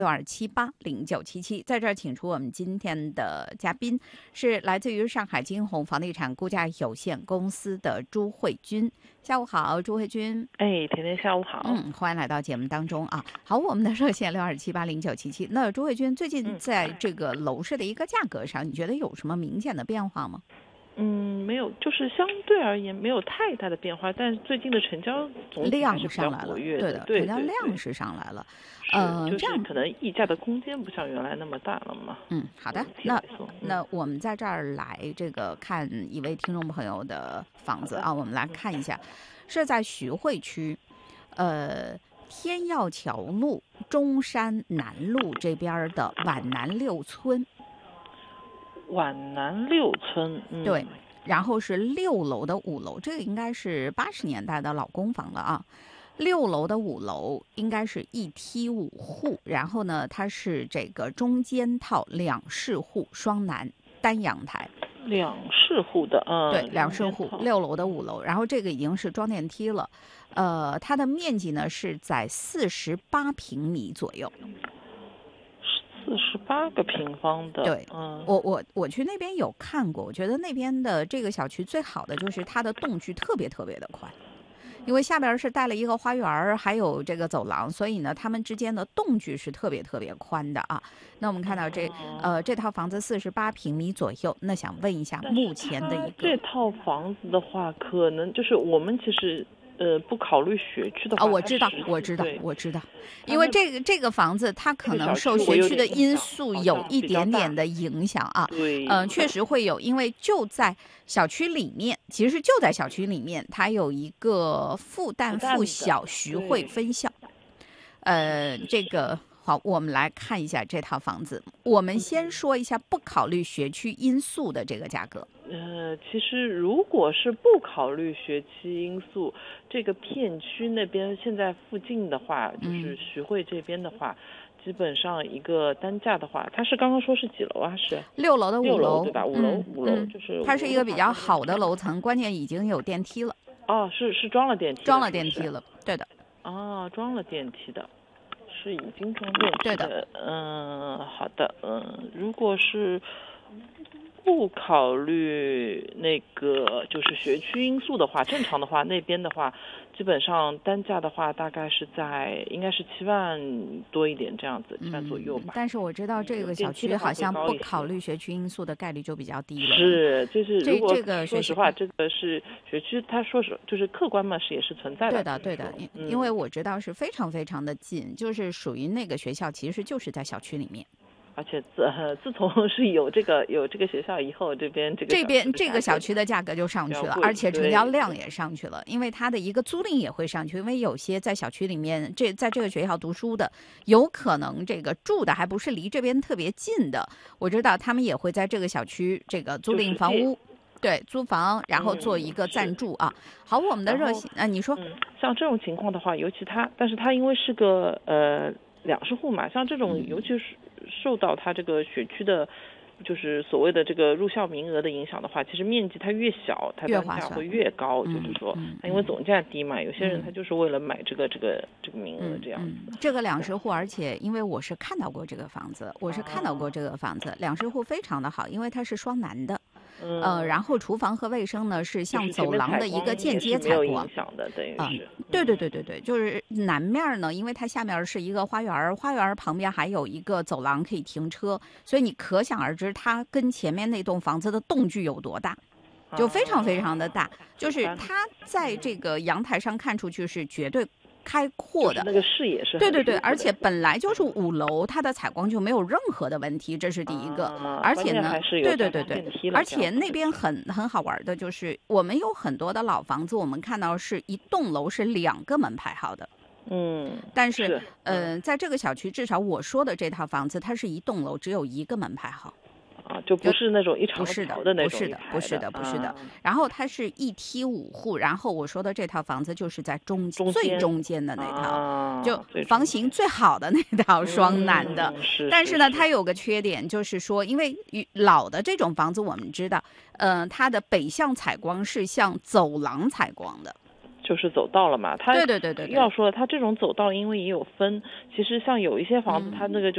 62780977，在这儿请出我们今天的嘉宾，是来自于上海金鸿房地产估价有限公司的朱慧君。下午好，朱慧君。 甜甜下午好。 欢迎来到节目当中啊。好，我们的热线62780977。那朱慧君最近在这个楼市的一个价格上，你觉得有什么明显的变化吗？ 没有，就是相对而言没有太大的变化，但是最近的成交总体还是比较活跃的。 对的，成交量是上来了。 就是可能溢价的空间不像原来那么大了嘛。 好的。那我们在这儿来这个看一位听众朋友的房子啊，我们来看一下，是在徐汇区，天耀桥路中山南路这边的皖南六村。 皖南六村， 对，然后是6楼的5楼，这个应该是80年代的老公房了啊。6楼的5楼应该是一梯5户，然后呢，它是这个中间套2室户双南单阳台。 2室户的， 对，2室户，6楼的5楼，然后这个已经是装电梯了，它的面积呢是在48平米左右。 48个平方的。 对，我去那边有看过，我觉得那边的这个小区最好的就是它的动距特别的快，因为下边是带了一个花园，还有这个走廊，所以呢，他们之间的动距是特别宽的啊。那我们看到这套房子48平米左右，那想问一下目前的一个这套房子的话，可能就是我们其实。不考虑学区的话， 我知道，因为这个房子它可能受学区的因素有一点点的影响啊。 对， 确实会有，因为就在小区里面，其实就在小区里面，它有一个复旦附小徐汇分校。这个好，我们来看一下这套房子。我们先说一下不考虑学区因素的这个价格。 其实如果是不考虑学区因素，这个片区那边现在附近的话，就是徐汇这边的话，基本上一个单价的话，它是刚刚说是几楼啊？是 6楼的5楼， 对吧？5楼就是它是一个比较好的楼层，关键已经有电梯了。 是装了电梯， 了，对的。 装了电梯的。是已经装电梯的。 对的。 好的。如果是不考虑那个就是学区因素的话，正常的话那边的话，基本上单价的话大概是在应该是7万多一点这样子，7万左右吧。 但是我知道这个小区好像不考虑学区因素的概率就比较低了。 是，就是如果这个说实话，这个是学区，他说是就是客观嘛是也是存在的。 对的，因为我知道是非常的近，就是属于那个学校，其实就是在小区里面。 而且自从是有这个学校以后，这边这个小区的价格就上去了，而且成交量也上去了，因为它的一个租赁也会上去，因为有些在小区里面在这个学校读书的，有可能这个住的还不是离这边特别近的，我知道他们也会在这个小区这个租赁房屋。对，租房然后做一个赞助啊。好，我们的热线你说， 像这种情况的话，尤其但是它因为是个2室户嘛，像这种尤其是受到它这个学区的，就是所谓的这个入校名额的影响的话，其实面积它越小，它单价会越高。就是说，它因为总价低嘛，有些人他就是为了买这个名额这样子。 这个2室户，而且因为我是看到过这个房子，2室户非常的好，因为它是双南的。然后厨房和卫生呢是向走廊的一个间接采光，对，就是南面呢，因为它下面是一个花园，花园旁边还有一个走廊可以停车，所以你可想而知它跟前面那栋房子的动距有多大，就非常的大，就是它在这个阳台上看出去是绝对开阔的， 那个视野是对，而且本来就是5楼，它的采光就没有任何的问题，这是第一个。而且呢，对，而且那边很好玩的就是，我们有很多的老房子，我们看到是一栋楼是2个门牌号的。但是在这个小区，至少我说的这套房子，它是一栋楼只有1个门牌号。 就不是那种一长条的那种， 不是的。然后它是一梯5户，然后我说的这套房子就是在最中间的那套，就房型最好的那套双南的。但是呢，它有个缺点，就是说，因为老的这种房子我们知道，它的北向采光是向走廊采光的。 就是走道了嘛。它对， 要说了，它这种走道因为也有分，其实像有一些房子它那个